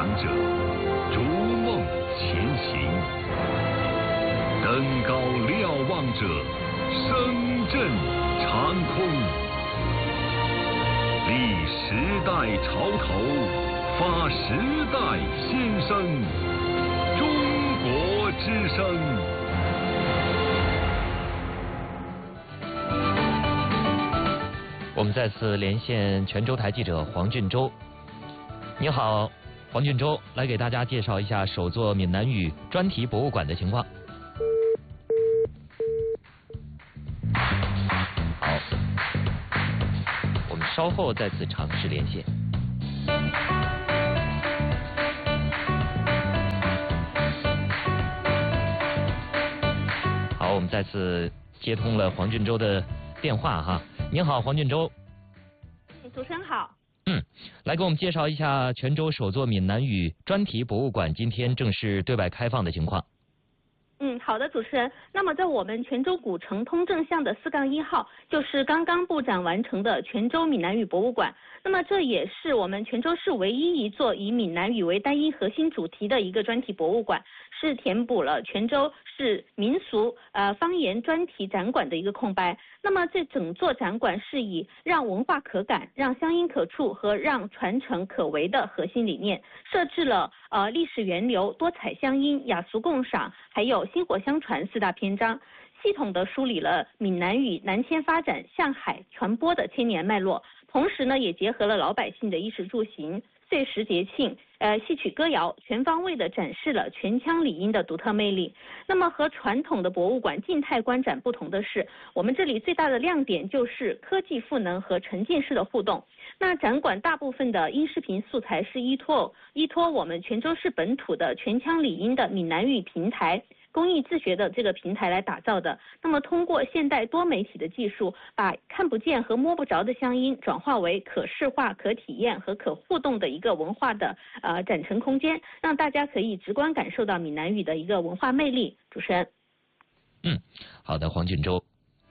想者，逐梦前行；登高瞭望者，声震长空。立时代潮头，发时代新声。中国之声。 我们再次连线泉州台记者黄俊洲。你好，黄俊洲，来给大家介绍一下首座闽南语专题博物馆的情况。好，我们稍后再次尝试连线。好，我们再次接通了黄俊洲的电话哈。您好，黄俊洲。 主持人好。 来给我们介绍一下泉州首座闽南语专题博物馆今天正式对外开放的情况。 好的，主持人。那么在我们泉州古城通正巷的4-1号，就是刚刚布展完成的泉州闽南语博物馆。那么这也是我们泉州市唯一一座以闽南语为单一核心主题的一个专题博物馆，是填补了泉州市民俗方言专题展馆的一个空白。那么这整座展馆是以让文化可感、让乡音可触和让传承可为的核心理念，设置了历史源流、多彩乡音、雅俗共赏，还有薪火相传4大篇章，系统的梳理了闽南语南迁发展向海传播的千年脉络，同时呢也结合了老百姓的衣食住行、岁时节庆、戏曲歌谣，全方位的展示了泉腔理音的独特魅力。那么和传统的博物馆静态观展不同的是，我们这里最大的亮点就是科技赋能和沉浸式的互动。那展馆大部分的音视频素材是依托我们泉州市本土的泉腔理音的闽南语平台公益自学的这个平台来打造的。那么通过现代多媒体的技术，把看不见和摸不着的乡音转化为可视化、可体验和可互动的一个文化的展陈空间，让大家可以直观感受到闽南语的一个文化魅力。主持人。 好的，黄俊洲。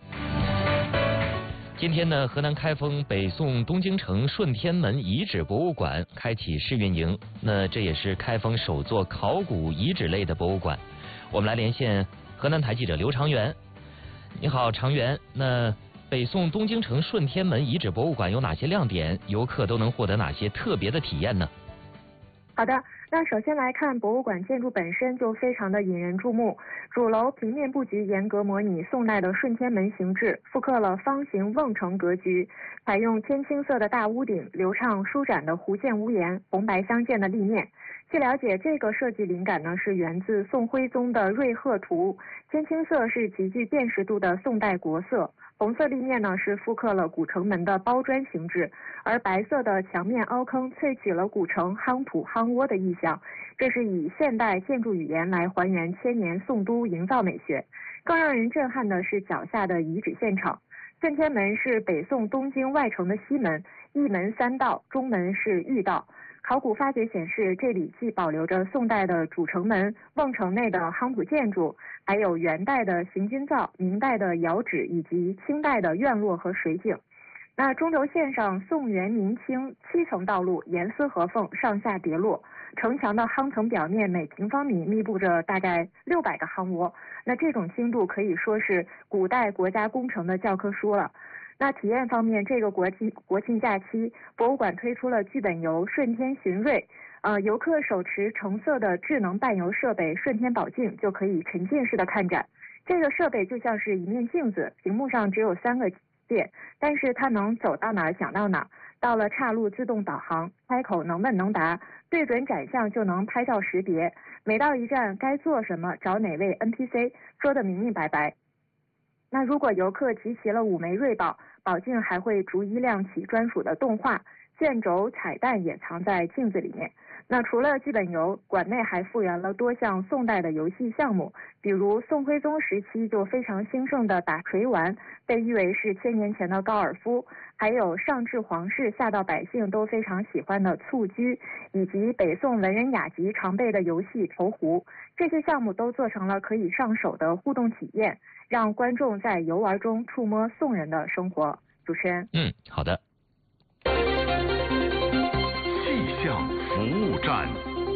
今天呢，河南开封北宋东京城顺天门遗址博物馆开启试运营，那这也是开封首座考古遗址类的博物馆。我们来连线河南台记者刘长元。你好，长元。那北宋东京城顺天门遗址博物馆有哪些亮点？游客都能获得哪些特别的体验呢？ 好的，那首先来看博物馆建筑本身就非常的引人注目，主楼平面布局严格模拟宋代的顺天门形制，复刻了方形瓮城格局，采用天青色的大屋顶、流畅舒展的弧线屋檐、红白相间的立面。据了解，这个设计灵感呢是源自宋徽宗的瑞鹤图，天青色是极具辨识度的宋代国色，红色立面呢是复刻了古城门的包砖形制，而白色的墙面凹坑萃取了古城夯土夯窝的意象，这是以现代建筑语言来还原千年宋都营造美学。更让人震撼的是脚下的遗址现场，顺天门是北宋东京外城的西门，一门3道，中门是御道。考古发掘显示，这里既保留着宋代的主城门、瓮城内的夯土建筑，还有元代的行军灶、明代的窑址以及清代的院落和水井。那中轴线上，宋元明清7层道路严丝合缝，上下叠落。城墙的夯层表面每平方米密布着大概600个夯窝，那这种精度可以说是古代国家工程的教科书了。那体验方面，这个国庆假期，博物馆推出了剧本游顺天寻瑞，游客手持橙色的智能伴游设备顺天宝镜，就可以沉浸式的看展。这个设备就像是一面镜子，屏幕上只有3个键，但是它能走到哪儿讲到哪儿，到了岔路自动导航，开口能问能答，对准展项就能拍照识别，每到一站该做什么，找哪位 NPC， 说得明明白白。那如果游客集齐了5枚瑞宝，宝镜还会逐一亮起专属的动画，卷轴彩蛋也藏在镜子里面。那除了剧本游，馆内还复原了多项宋代的游戏项目，比如宋徽宗时期就非常兴盛的打锤丸，被誉为是1000年前的高尔夫，还有上至皇室下到百姓都非常喜欢的蹴鞠，以及北宋文人雅集常备的游戏投壶。这些项目都做成了可以上手的互动体验，让观众在游玩中触摸宋人的生活。主持人。 好的。 气象服务站。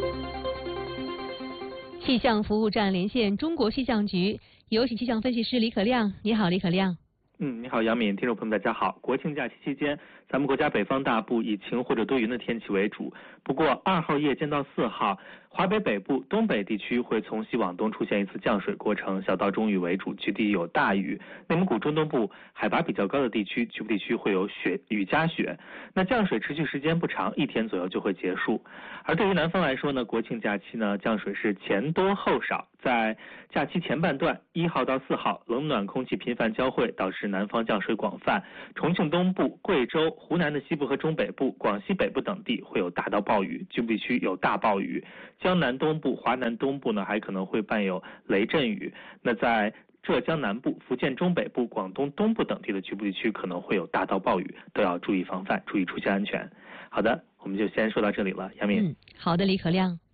气象服务站连线中国气象局，有请气象分析师李可亮。你好，李可亮。 你好，杨敏，听众朋友们，大家好。国庆假期期间，咱们国家北方大部以晴或者多云的天气为主。不过2号夜间到4号，华北北部、东北地区会从西往东出现一次降水过程，小到中雨为主，局地有大雨。内蒙古中东部海拔比较高的地区，局部地区会有雨夹雪。那降水持续时间不长，1天左右就会结束。而对于南方来说呢，国庆假期呢，降水是前多后少。在假期前半段，1号到4号，冷暖空气频繁交汇，导致南方降水广泛。重庆东部、贵州、湖南的西部和中北部、广西北部等地会有大到暴雨，局部地区有大暴雨。江南东部、华南东部呢，还可能会伴有雷阵雨。那在浙江南部、福建中北部、广东东部等地的局部地区可能会有大到暴雨，都要注意防范，注意出行安全。好的，我们就先说到这里了，杨敏。 好的，李可亮。